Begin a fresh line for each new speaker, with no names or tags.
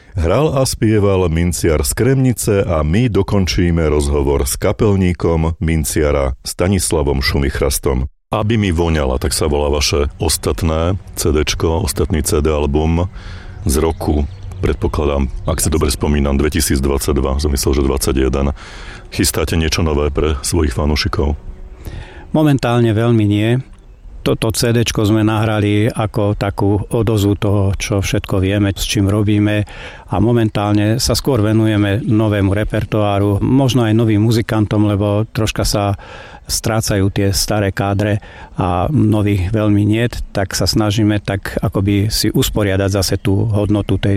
Hral a spieval minciar z Kremnice a my dokončíme rozhovor s kapelníkom minciara Stanislavom Šumichrastom. Aby mi voňala, tak sa volá vaše ostatné CDčko, ostatný CD album z roku, predpokladám, ak si dobre spomínam, 2022, som myslel, že 21. Chystáte niečo nové pre svojich fanúšikov?
Momentálne veľmi nie. Toto CDčko sme nahrali ako takú odozu toho, čo všetko vieme, s čím robíme a momentálne sa skôr venujeme novému repertoáru, možno aj novým muzikantom, lebo troška sa strácajú tie staré kádre a nových veľmi niet, tak sa snažíme tak akoby si usporiadať zase tú hodnotu tej